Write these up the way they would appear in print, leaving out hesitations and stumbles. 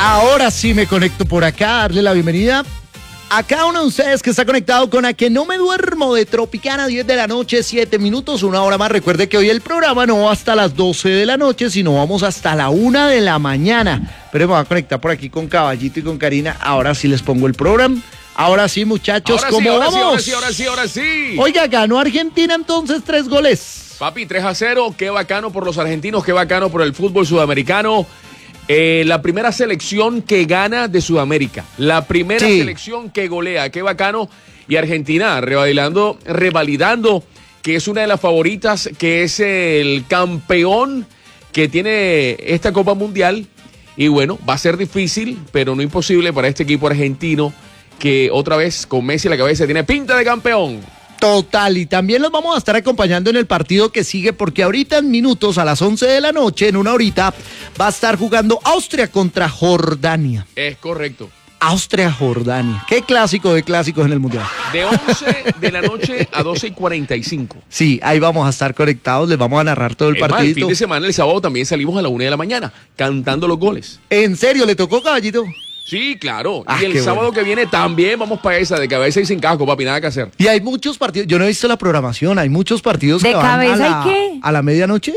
Ahora sí me conecto por acá, darle la bienvenida a cada uno de ustedes que está conectado con A Que No Me Duermo de Tropicana, 10 de la noche, 7 minutos, una hora más. Recuerde que hoy el programa no va hasta las 12 de la noche, sino vamos hasta la 1 de la mañana. Pero me voy a conectar por aquí con Caballito y con Karina. Ahora sí les pongo el programa. Ahora sí, muchachos, ¿cómo vamos? Ahora sí. Oiga, ganó Argentina entonces 3 goles. Papi, 3-0, qué bacano por los argentinos, qué bacano por el fútbol sudamericano. La primera selección que gana de Sudamérica, la primera selección que golea, qué bacano. Y Argentina revalidando que es una de las favoritas, que es el campeón que tiene esta Copa Mundial. Y bueno, va a ser difícil, pero no imposible para este equipo argentino, que otra vez con Messi a la cabeza tiene pinta de campeón. Total, y también los vamos a estar acompañando en el partido que sigue, porque ahorita en minutos, a las 11 de la noche, en una horita, va a estar jugando Austria contra Jordania. Es correcto. Austria-Jordania. Qué clásico de clásicos en el Mundial. De 11 de la noche a 12:45. Sí, ahí vamos a estar conectados, les vamos a narrar todo el partido. El fin de semana, el sábado, también salimos a la 1 de la mañana, cantando los goles. ¿En serio? ¿Le tocó, Caballito? Sí, claro. Y el sábado que viene también vamos para esa, de cabeza y sin casco, papi, nada que hacer. Y hay muchos partidos, yo no he visto la programación, hay muchos partidos que van a la medianoche.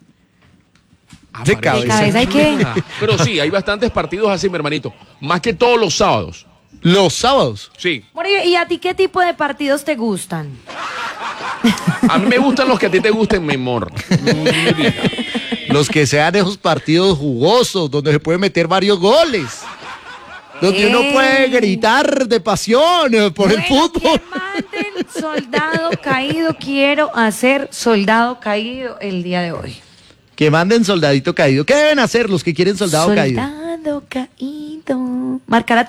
¿De cabeza y qué? Pero sí, hay bastantes partidos así, mi hermanito. Más que todos los sábados. ¿Los sábados? Sí. Bueno, ¿y a ti qué tipo de partidos te gustan? A mí me gustan los que a ti te gusten, mi amor. Los que sean esos partidos jugosos, donde se pueden meter varios goles. Donde uno puede gritar de pasión por el fútbol. Que manden soldado caído, quiero hacer soldado caído el día de hoy. Que manden soldadito caído. ¿Qué deben hacer los que quieren soldado caído? Soldado caído. Marcar a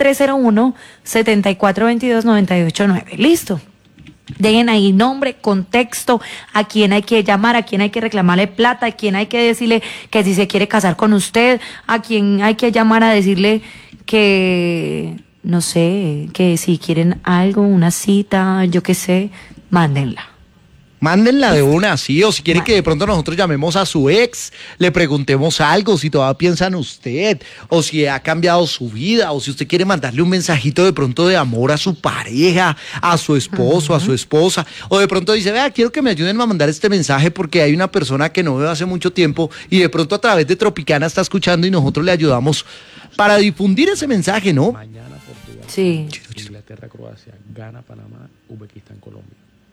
301-7422-989. Listo. Dejen ahí nombre, contexto, a quién hay que llamar, a quién hay que reclamarle plata, a quién hay que decirle que si se quiere casar con usted, a quién hay que llamar a decirle que, no sé, que si quieren algo, una cita, yo qué sé, mándenla. Mándenla de una, sí, o si quieren que de pronto nosotros llamemos a su ex, le preguntemos algo, si todavía piensa en usted, o si ha cambiado su vida, o si usted quiere mandarle un mensajito de pronto de amor a su pareja, a su esposo, a su esposa, o de pronto dice, vea, quiero que me ayuden a mandar este mensaje porque hay una persona que no veo hace mucho tiempo y de pronto a través de Tropicana está escuchando y nosotros le ayudamos para difundir ese mensaje, ¿no? Mañana Portugal, sí. Inglaterra, Croacia, Ghana, Panamá, Uzbekistán, Colombia.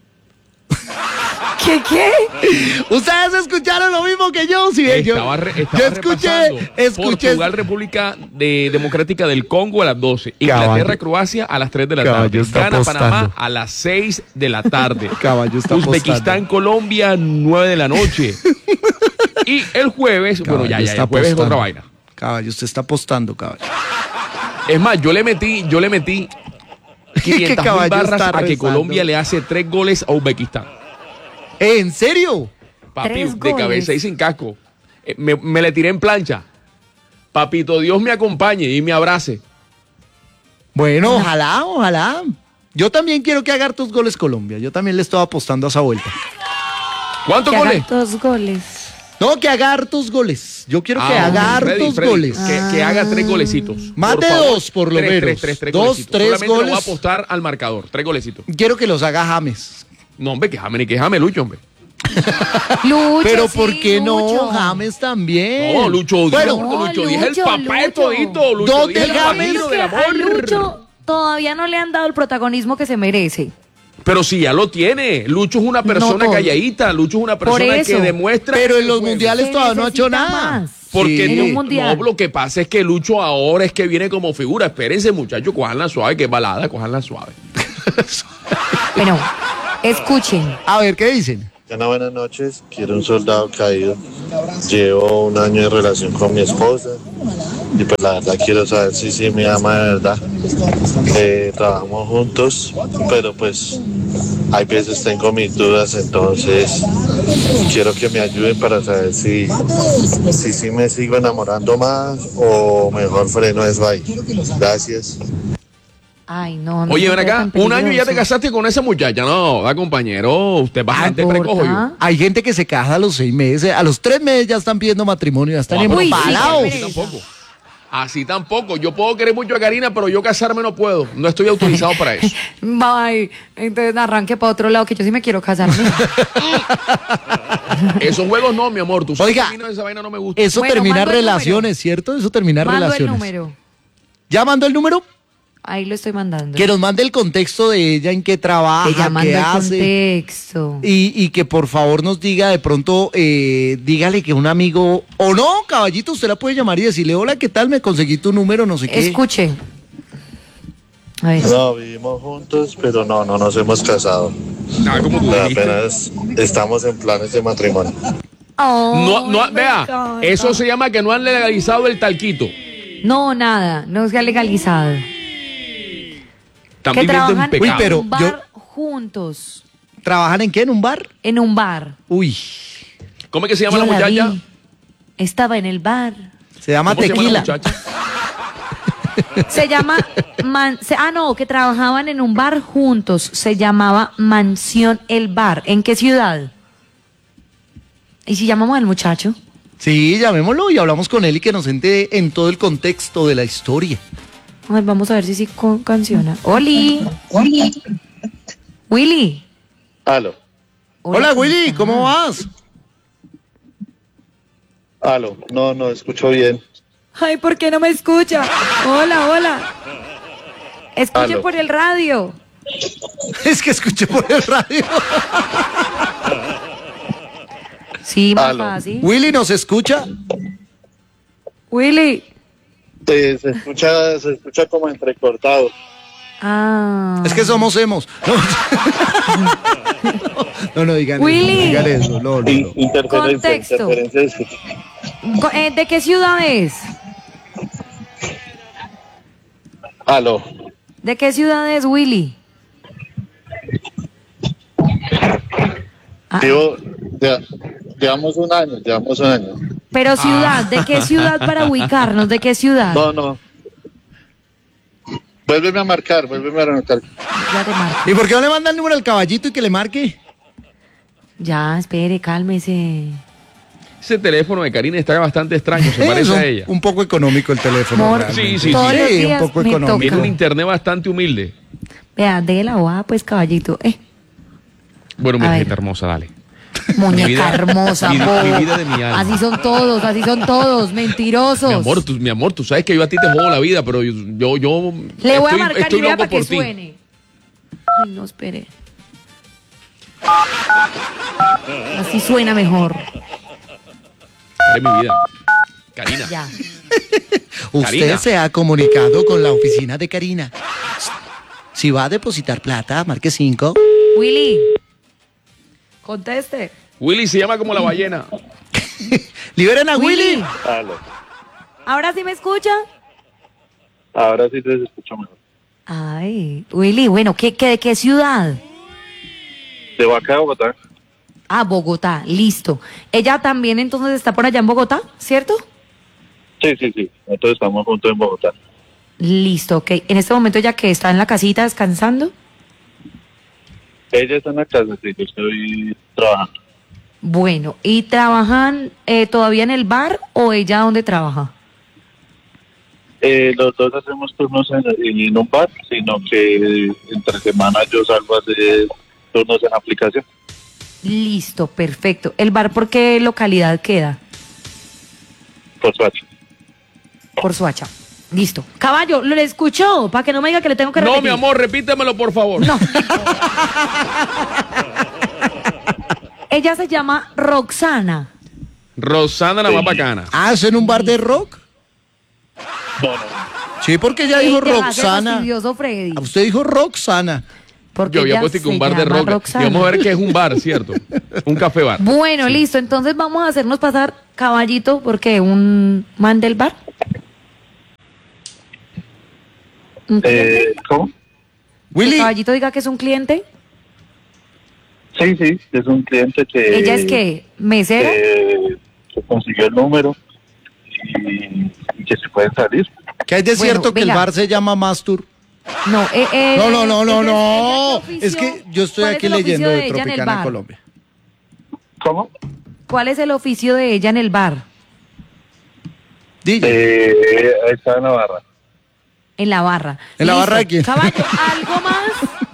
¿Qué? ¿Ustedes escucharon lo mismo que yo? Sí, yo escuché Portugal, República Democrática del Congo a las 12. Inglaterra, Croacia a las 3 de la tarde. Ghana, Panamá a las 6 de la tarde. Uzbekistán, Colombia, 9 de la noche. Y el jueves, Caballo, el jueves es otra vaina. Caballo, usted está apostando, caballo. Es más, yo le metí 500,000 barras a que Colombia le hace 3 goles a Uzbekistán. ¿En serio? Papi, de cabeza y sin casco. Me le tiré en plancha. Papito, Dios me acompañe y me abrace. Bueno, ojalá. Yo también quiero que haga hartos goles Colombia. Yo también le estoy apostando a esa vuelta. ¿Cuántos goles? Hartos goles. No, que haga hartos goles. Yo quiero que haga hartos goles. Que haga 3 golecitos. Más de 2 por lo menos. 3 3 Solamente goles. lo voy a apostar al marcador. 3 golecitos. Quiero que los haga James. No, hombre, que James ni que James, Lucho, hombre. Lucho, pero ¿por qué Lucho. no? James también. No, Lucho, bueno, Lucho Díaz es el papá de todito. ¿Dónde James? A Lucho todavía no le han dado el protagonismo que se merece. Pero si ya lo tiene. Lucho es una persona calladita. Lucho es una persona que demuestra. Pero en los mundiales todavía no ha hecho nada. Más. Porque en un mundial. No, lo que pasa es que Lucho ahora es que viene como figura. Espérense, muchachos, cojanla suave, que es balada, cojanla suave. Bueno, escuchen. A ver, ¿qué dicen? Buenas noches, quiero un soldado caído. Llevo 1 año de relación con mi esposa y pues la verdad quiero saber si me ama de verdad. Trabajamos juntos, pero pues hay veces tengo mis dudas, entonces quiero que me ayuden para saber si me sigo enamorando más o mejor freno eso ahí. Gracias. Ay, no. Oye, ven acá, 1 año y ya te casaste con esa muchacha. No, va, compañero, usted es bastante precojo. Hay gente que se casa a los 6 meses, a los 3 meses ya están pidiendo matrimonio, ya están embalados. Así tampoco. Yo puedo querer mucho a Karina, pero yo casarme no puedo. No estoy autorizado para eso. Bye. Entonces arranque para otro lado, que yo sí me quiero casarme. Esos juegos no, mi amor. Tú sabes Oiga, que a mí esa vaina no me gusta. Eso Bueno, termina mando el relaciones, ¿cierto? Eso termina Mando el relaciones. número. ¿Ya mandó el número? Ahí lo estoy mandando. Que nos mande el contexto de ella, en qué trabaja, Ella manda qué el hace. contexto. Y que por favor nos diga de pronto, dígale que un amigo, o no, caballito, usted la puede llamar y decirle, hola, ¿qué tal? Me conseguí tu número, no sé qué. Escuche. A ver. No, vivimos juntos, pero no nos hemos casado. Como tú dijiste. Apenas estamos en planes de matrimonio. No, me vea, encanta. eso se llama que no han legalizado el talquito. No, nada, no se ha legalizado. Están Que viviendo en trabajan pecado. Uy, pero en un bar yo- juntos. ¿Trabajan en qué? ¿En un bar? En un bar. Uy, ¿Cómo es que se llama Yo la la muchacha? vi. Estaba en el bar. se llama ¿Cómo se llama tequila. la muchacha? Se llama que trabajaban en un bar juntos. Se llamaba Mansión El Bar. ¿En qué ciudad? ¿Y si llamamos al muchacho? Sí, llamémoslo y hablamos con él y que nos entre en todo el contexto de la historia. Ay, vamos a ver si sí canciona. Oli. Willy. Aló, Hola, ¿cómo Willy, estás? ¿cómo vas? aló, no escucho bien. Ay, ¿por qué no me escucha? Hola. Escuche Aló. por el radio. Es que escuché por el radio. Sí, más Aló. fácil. Willy, ¿nos escucha? Willy. Se escucha como entrecortado. Ah. Es que somos hemos. No, digan Willy. eso, digan eso. No. Contexto. Interferencia de escucha. ¿De qué ciudad es? Aló, ¿De qué ciudad es Willy? Ah, llevamos un año. pero ciudad, ¿de qué ciudad para ubicarnos? ¿De qué ciudad? No. Vuélveme a marcar. Ya te marco. ¿Y por qué no le manda el número al caballito y que le marque? Ya, espere, cálmese. Ese teléfono de Karina está bastante extraño, se parece Eso, a ella. un poco económico el teléfono. Amor, realmente. Sí, todos los días un poco me económico. Tiene un toca. internet bastante humilde. Vea, de la hoja, pues, caballito. Bueno, mi A ver. hijita hermosa, dale. Muñeca Mi vida- hermosa, mi bobo. vida de mi alma. Así son todos, mentirosos. Mi amor, tú sabes que yo a ti te jodo la vida, pero yo Le voy a marcar y estoy vea loco para que por ti. suene. Ay, no, espere. Así suena mejor. Eres mi vida. Karina. Ya. Usted Karina. se ha comunicado con la oficina de Karina. Si va a depositar plata, marque 5. Willy. Conteste. Willy se llama como la ballena. Liberen a Willy. Aló, ¿Ahora sí me escucha? ahora sí les escucho mejor. Ay, Willy, bueno, ¿de qué ciudad? De acá, Bogotá. Ah, Bogotá, listo. Ella también entonces está por allá en Bogotá, ¿cierto? Sí. Nosotros estamos juntos en Bogotá. Listo, ok. En este momento ella que está en la casita descansando. Ella está en la casa, sí, yo estoy trabajando. Bueno, ¿y trabajan todavía en el bar o ella dónde trabaja? Los dos hacemos turnos en un bar, sino que entre semana yo salgo a hacer turnos en aplicación. Listo, perfecto. ¿El bar por qué localidad queda? Por Suacha. Por Soacha. Listo. Caballo, ¿lo escuchó? Para que no me diga que le tengo que repetir. No, mi amor, repítemelo, por favor. No. Ella se llama Roxana. Rosana la más bacana. Ah, ¿es en un bar de rock? No. Sí, porque ella dijo Ella hace Roxana. fastidioso Freddy. Ah, usted dijo Roxana. Porque Yo había ella puesto que un se bar de llama rock. Roxana. Y vamos a ver qué es un bar, ¿cierto? Un café bar. Bueno, listo. Entonces vamos a hacernos pasar caballito porque un man del bar. ¿Un cliente? ¿Cómo? ¿Que Willy, caballito diga que es un cliente? Sí, es un cliente que... ¿Ella es qué? ¿Mesera? que consiguió el número y que se pueden salir. ¿qué hay de Bueno, cierto que el venga. bar se llama Mastur? No, No. ¿ella qué Es que oficio? yo estoy ¿Cuál es aquí el oficio leyendo de ella en el Tropicana bar? Colombia. ¿Cómo? ¿Cuál es el oficio de ella en el bar? DJ. Está en la barra. En la barra. ¿En la Listo. barra de quién? Caballo, ¿algo más?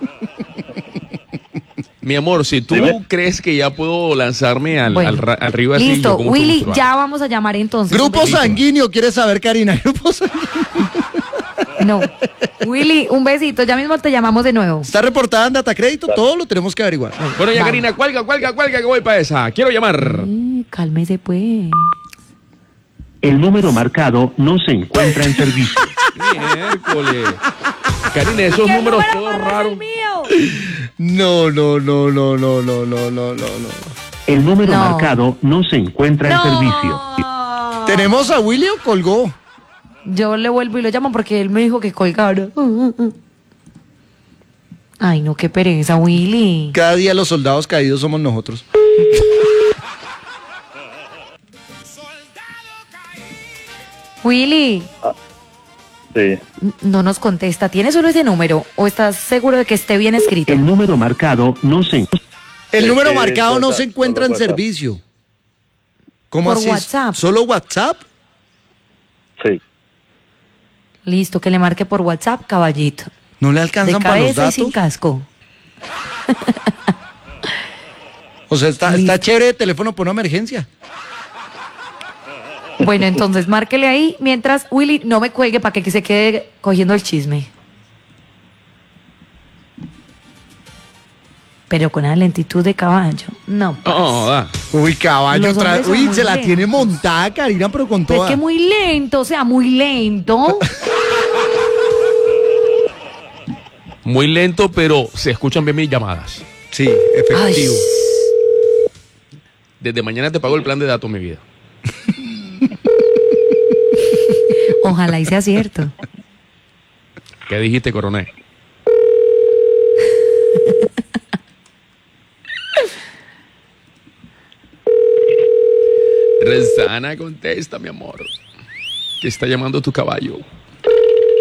Mi amor, si tú Dime. crees que ya puedo lanzarme Bueno, arriba así, listo, yo con mucho Willy, gusto lo ya hago. vamos a llamar entonces. Grupo Un besito. sanguíneo, ¿quieres saber, Karina? Grupo sanguíneo. No. Willy, un besito, ya mismo te llamamos de nuevo. Está reportada en Data Crédito, todo lo tenemos que averiguar. Bueno, ya Vamos. Karina, cuelga, que voy para esa. Quiero llamar. Cálmese pues. El número marcado no se encuentra en servicio. Miércoles. Karina, esos ¿Qué números número todos más es raros. el mío? No. El número No. marcado no se encuentra en servicio. ¿Tenemos a Willy o colgó? Yo le vuelvo y lo llamo porque él me dijo que colgara. Ay, no, qué pereza, Willy. Cada día los soldados caídos somos nosotros. Willy, Sí. no nos contesta. ¿Tienes solo ese número o estás seguro de que esté bien escrito? El número marcado no se El número Sí, marcado no WhatsApp, se encuentra en solo WhatsApp. servicio. ¿Cómo Por así? WhatsApp. ¿Solo WhatsApp? Sí. Listo, que le marque por WhatsApp, caballito. ¿No le De alcanzan para los cabeza y sin datos? casco. O sea, está Listo. chévere el teléfono por una emergencia. Bueno, entonces márquele ahí mientras Willy no me cuelgue para que se quede cogiendo el chisme. Pero con la lentitud de caballo. No. pues. No, da. Uy, caballo, Los hombres son uy, muy se la lentos. tiene montada, Karina, pero con Pero es toda. que muy lento, o sea, muy lento. Muy lento, pero se escuchan bien mis llamadas. Sí, efectivo. Desde mañana te pago el plan de datos, mi vida. Ojalá y sea cierto. ¿Qué dijiste, coronel? Rezana, contesta, mi amor. Que está llamando tu caballo.